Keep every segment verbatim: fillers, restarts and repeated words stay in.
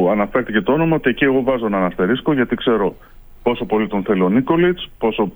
αναφέρθηκε το όνομα, ότι εκεί εγώ βάζω έναν αστερίσκο, γιατί ξέρω πόσο πολύ τον θέλει ο Νίκολιτς, πόσο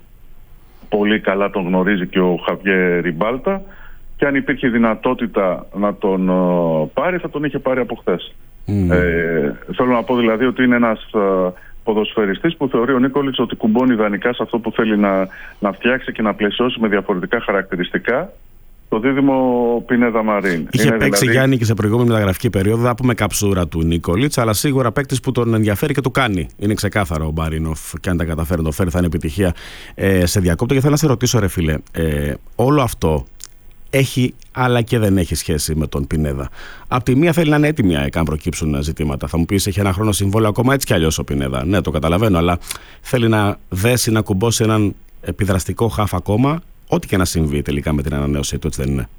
πολύ καλά τον γνωρίζει και ο Χαβιέ Ριμπάλτα, και αν υπήρχε δυνατότητα να τον uh, πάρει, θα τον είχε πάρει από χθες. Mm. Ε, θέλω να πω δηλαδή ότι είναι ένας uh, ποδοσφαιριστής που θεωρεί ο Νίκολιτς ότι κουμπώνει ιδανικά σε αυτό που θέλει να, να φτιάξει και να πλαισιώσει με διαφορετικά χαρακτηριστικά το δίδυμο Πινέδα Μαρίν. Είχε είναι παίξει δηλαδή... Γιάννη και σε προηγούμενη μεταγραφική περίοδο, θα πούμε καψούρα του Νίκολιτς, αλλά σίγουρα παίκτης που τον ενδιαφέρει και το κάνει. Είναι ξεκάθαρο ο Μπαρίνοφ, και αν τα καταφέρει να το φέρει θα είναι επιτυχία. Ε, σε διακόπτω και θέλω να σε ρωτήσω, ρε φίλε, ε, όλο αυτό έχει αλλά και δεν έχει σχέση με τον Πινέδα. Απ' τη μία θέλει να είναι έτοιμη αν προκύψουν ζητήματα. Θα μου πεις, έχει ένα χρόνο συμβόλαιο ακόμα έτσι κι αλλιώς ο Πινέδα. Ναι, το καταλαβαίνω, αλλά θέλει να δέσει, να κουμπώσει έναν επιδραστικό χαφ ακόμα, ό,τι και να συμβεί τελικά με την ανανέωσή του, έτσι δεν είναι?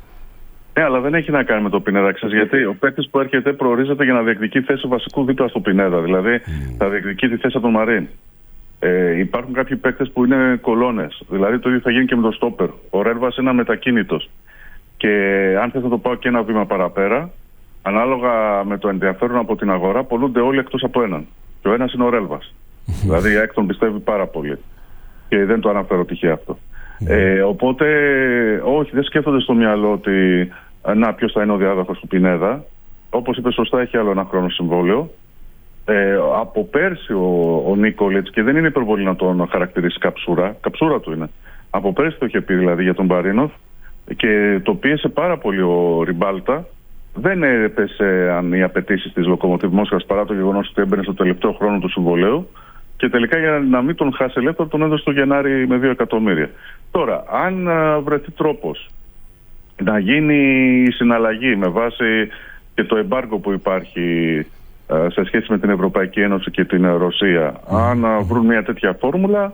Ναι, αλλά δεν έχει να κάνει με το Πινέδα. Ξέρεις, γιατί ο παίκτης που έρχεται προορίζεται για να διεκδικεί θέση βασικού δίπλα στο Πινέδα. Δηλαδή mm. θα διεκδικεί τη θέση από τον Μαρίν. Ε, υπάρχουν κάποιοι παίκτες που είναι κολόνες. Δηλαδή το ίδιο θα γίνει και με τον στόπερ. Ο Ρέρβας είναι αμετακίνητος. Και αν θες να το πάω και ένα βήμα παραπέρα, ανάλογα με το ενδιαφέρον από την αγορά, πολλούνται όλοι εκτός από έναν. Και ο ένας είναι ο Ρέλβας. Mm. Δηλαδή η ΑΕΚ τον πιστεύει πάρα πολύ. Και δεν το αναφέρω τυχαία αυτό. Mm. Ε, οπότε, όχι, δεν σκέφτονται στο μυαλό ότι να, ποιος θα είναι ο διάδοχος του Πινέδα. Όπως είπε σωστά, έχει άλλο ένα χρόνο συμβόλαιο. Ε, από πέρσι ο, ο Νίκολιτς, και δεν είναι υπερβολή να τον χαρακτηρίσει καψούρα, καψούρα του είναι. Από πέρσι το είχε πει δηλαδή για τον Μπαρίνοφ και το πίεσε πάρα πολύ ο Ριμπάλτα. Δεν έπεσε αν οι απαιτήσεις της Λοκομοτίβ Μόσχας, παρά το γεγονός ότι έμπαινε στο τελευταίο χρόνο του συμβολέου, και τελικά για να μην τον χάσει ελεύθερο τον έδωσε το Γενάρη με δύο εκατομμύρια. Τώρα, αν βρεθεί τρόπος να γίνει η συναλλαγή με βάση και το εμπάργκο που υπάρχει σε σχέση με την Ευρωπαϊκή Ένωση και την Ρωσία, mm. αν βρουν μια τέτοια φόρμουλα,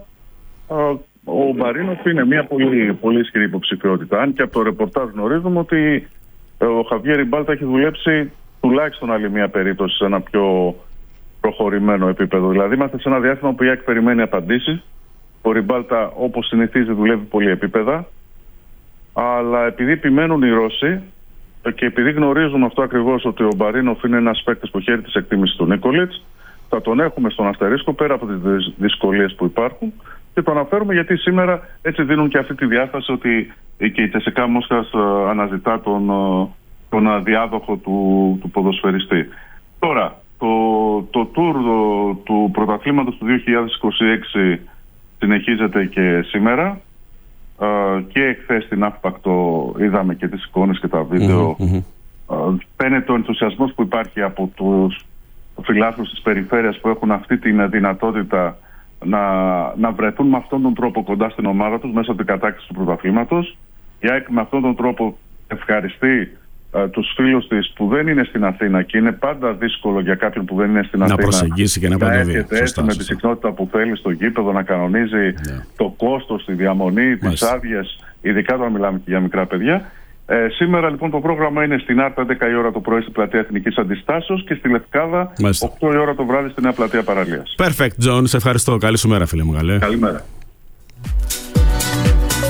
ο Μπαρίνοφ είναι μια πολύ, πολύ ισχυρή υποψηφιότητα. Αν και από το ρεπορτάζ γνωρίζουμε ότι ο Χαβιέ Ριμπάλτα έχει δουλέψει τουλάχιστον άλλη μια περίπτωση σε ένα πιο προχωρημένο επίπεδο. Δηλαδή είμαστε σε ένα διάστημα που η ΑΕΚ περιμένει απαντήσεις. Ο Ριμπάλτα, όπως συνηθίζει, δουλεύει πολύ επίπεδα, αλλά επειδή επιμένουν οι Ρώσοι και επειδή γνωρίζουμε αυτό ακριβώς, ότι ο Μπαρίνοφ είναι ένας παίκτης που χαίρει της εκτίμησης του Νίκολιτς, θα τον έχουμε στον αστερίσκο πέρα από τις δυσκολίες που υπάρχουν, και το αναφέρουμε γιατί σήμερα έτσι δίνουν και αυτή τη διάσταση ότι και η Τσεσεκά Μόσχας αναζητά τον, τον διάδοχο του, του ποδοσφαιριστή. Τώρα, το, το tour το, του πρωταθλήματος του δύο χιλιάδες είκοσι έξι συνεχίζεται και σήμερα. Uh, και εχθές στην Αύπακτο είδαμε και τις εικόνες και τα βίντεο. Mm-hmm. Uh, φαίνεται ο ενθουσιασμός που υπάρχει από τους φιλάθλους της περιφέρειας που έχουν αυτή τη δυνατότητα να, να βρεθούν με αυτόν τον τρόπο κοντά στην ομάδα τους μέσω από την κατάκτηση του πρωταθλήματος. Η ΑΕΚ με αυτόν τον τρόπο ευχαριστεί uh, τους φίλους της που δεν είναι στην Αθήνα, και είναι πάντα δύσκολο για κάποιον που δεν είναι στην να Αθήνα προσεγγίσει και να, να έρχεται έτσι με τη συχνότητα που θέλει στο γήπεδο, να κανονίζει yeah. το κόστος, τη διαμονή, τις άδειες, ειδικά όταν μιλάμε και για μικρά παιδιά. Ε, σήμερα λοιπόν το πρόγραμμα είναι στην Άρτα έντεκα η ώρα το πρωί στην Πλατεία Εθνικής Αντιστάσεως και στη Λευκάδα Μάλιστα. οκτώ η ώρα το βράδυ στη Νέα Πλατεία Παραλίας. Perfect, John. Σε ευχαριστώ. Καλή σου μέρα, φίλε μου. Καλέ. Καλημέρα.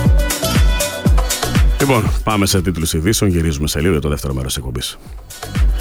Λοιπόν, πάμε σε τίτλους ειδήσεων. Γυρίζουμε σε λίγο για το δεύτερο μέρος της εκπομπής.